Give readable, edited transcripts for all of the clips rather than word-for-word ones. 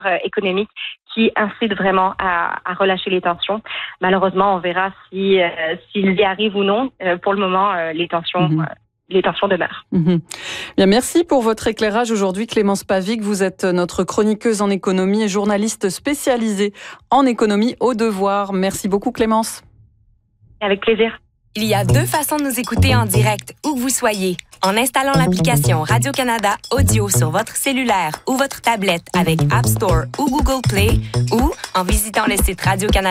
économique qui incite vraiment à relâcher les tensions. Malheureusement, on verra s'ils y arrivent ou non. Pour le moment, les tensions demeurent. Bien, merci pour votre éclairage aujourd'hui, Clémence Pavic. Vous êtes notre chroniqueuse en économie et journaliste spécialisée en économie au Devoir. Merci beaucoup, Clémence. Avec plaisir. Il y a 2 façons de nous écouter en direct, où que vous soyez. En installant l'application Radio-Canada Audio sur votre cellulaire ou votre tablette avec App Store ou Google Play, ou en visitant le site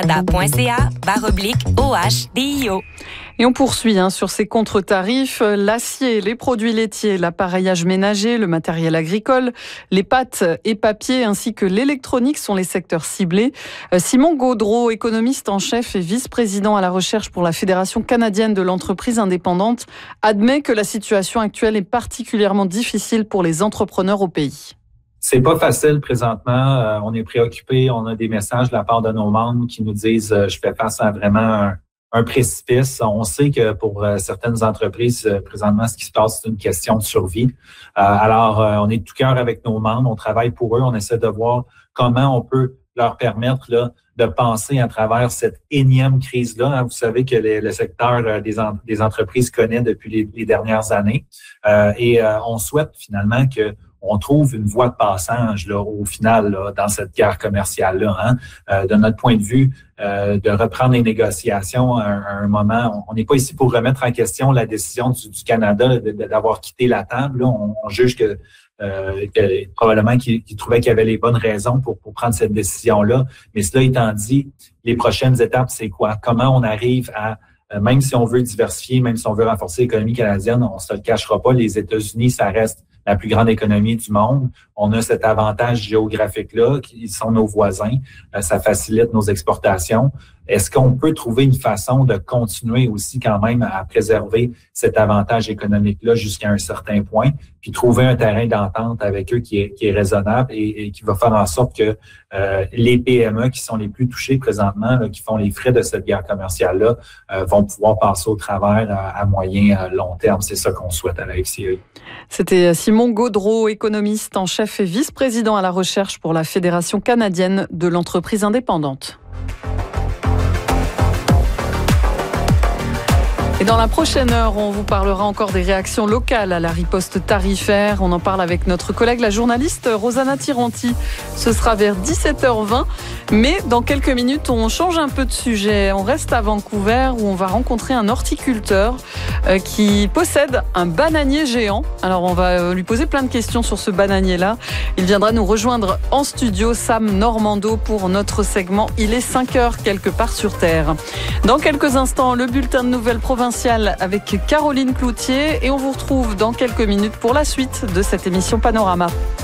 radiocanada.ca/OHDIO. Et on poursuit sur ces contre-tarifs. L'acier, les produits laitiers, l'appareillage ménager, le matériel agricole, les pâtes et papiers ainsi que l'électronique sont les secteurs ciblés. Simon Gaudreault, économiste en chef et vice-président à la recherche pour la Fédération canadienne de l'entreprise indépendante, admet que la situation actuelle est particulièrement difficile pour les entrepreneurs au pays. C'est pas facile présentement. On est préoccupé. On a des messages de la part de nos membres qui nous disent je fais face à vraiment un précipice. On sait que pour certaines entreprises, présentement, ce qui se passe, c'est une question de survie. Alors, on est de tout cœur avec nos membres. On travaille pour eux. On essaie de voir comment on peut leur permettre là, de penser à travers cette énième crise-là. Vous savez que le secteur des entreprises connaît depuis les dernières années. Et on souhaite finalement que on trouve une voie de passage là, au final là, dans cette guerre commerciale-là. De notre point de vue, de reprendre les négociations à un moment. On n'est pas ici pour remettre en question la décision du Canada d'avoir quitté la table. Là. On juge que probablement qu'ils trouvaient qu'il y avait les bonnes raisons pour prendre cette décision-là. Mais cela étant dit, les prochaines étapes, c'est quoi? Comment on arrive à même si on veut diversifier, même si on veut renforcer l'économie canadienne, on ne se le cachera pas, les États-Unis, ça reste la plus grande économie du monde. On a cet avantage géographique-là, qui sont nos voisins. Ça facilite nos exportations. Est-ce qu'on peut trouver une façon de continuer aussi quand même à préserver cet avantage économique-là jusqu'à un certain point, puis trouver un terrain d'entente avec eux qui est raisonnable et qui va faire en sorte que les PME qui sont les plus touchées présentement, là, qui font les frais de cette guerre commerciale-là, vont pouvoir passer au travers à moyen long terme. C'est ça qu'on souhaite à la FCE. C'était Simon Gaudreault, économiste en chef et vice-président à la recherche pour la Fédération canadienne de l'entreprise indépendante. Et dans la prochaine heure, on vous parlera encore des réactions locales à la riposte tarifaire. On en parle avec notre collègue, la journaliste Rosanna Tiranti. Ce sera vers 17h20. Mais dans quelques minutes, on change un peu de sujet. On reste à Vancouver où on va rencontrer un horticulteur qui possède un bananier géant. Alors, on va lui poser plein de questions sur ce bananier-là. Il viendra nous rejoindre en studio, Sam Normando, pour notre segment « Il est 5h quelque part sur Terre ». Dans quelques instants, le bulletin de nouvelles provinciales avec Caroline Cloutier et on vous retrouve dans quelques minutes pour la suite de cette émission Panorama.